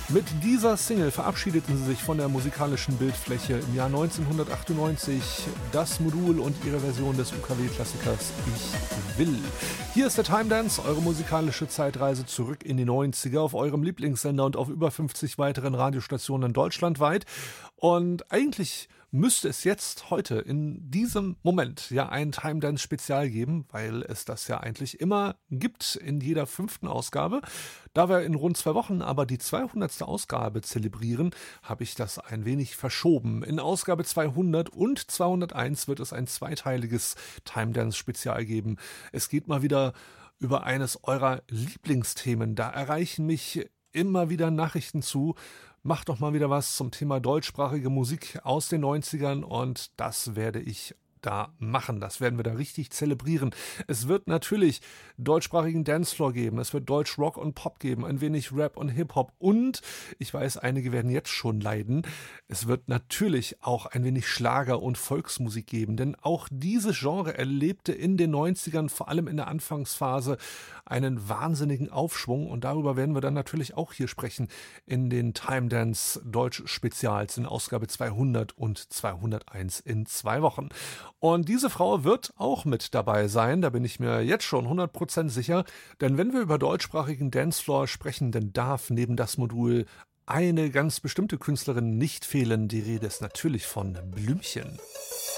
Mit dieser Single verabschiedeten sie sich von der musikalischen Bildfläche im Jahr 1998. Das Modul und ihre Version des UKW-Klassikers Ich will. Hier ist der Time Dance, eure musikalische Zeitreise zurück in die 90er auf eurem Lieblingssender und auf über 50 weiteren Radiostationen deutschlandweit. Und eigentlich müsste es jetzt heute in diesem Moment ja ein Time Dance Spezial geben, weil es das ja eigentlich immer gibt in jeder 5. Ausgabe. Da wir in rund 2 Wochen aber die 200. Ausgabe zelebrieren, habe ich das ein wenig verschoben. In Ausgabe 200 und 201 wird es ein zweiteiliges Time Dance Spezial geben. Es geht mal wieder über eines eurer Lieblingsthemen. Da erreichen mich immer wieder Nachrichten zu. Macht doch mal wieder was zum Thema deutschsprachige Musik aus den 90ern und das werde ich da machen. Das werden wir da richtig zelebrieren. Es wird natürlich deutschsprachigen Dancefloor geben, es wird Deutsch Rock und Pop geben, ein wenig Rap und Hip-Hop und, ich weiß, einige werden jetzt schon leiden, es wird natürlich auch ein wenig Schlager und Volksmusik geben, denn auch dieses Genre erlebte in den 90ern, vor allem in der Anfangsphase, einen wahnsinnigen Aufschwung und darüber werden wir dann natürlich auch hier sprechen in den Time Dance Deutsch Spezials in Ausgabe 200 und 201 in 2 Wochen. Und diese Frau wird auch mit dabei sein, da bin ich mir jetzt schon 100% sicher, denn wenn wir über deutschsprachigen Dancefloor sprechen, dann darf neben das Modul eine ganz bestimmte Künstlerin nicht fehlen. Die Rede ist natürlich von Blümchen.